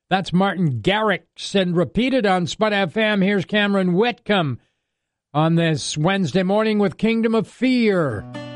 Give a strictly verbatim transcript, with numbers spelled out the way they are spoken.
That's Martin Garrix, and repeated on Spud F M. Here's Cameron Whitcomb on this Wednesday morning with Kingdom of Fear.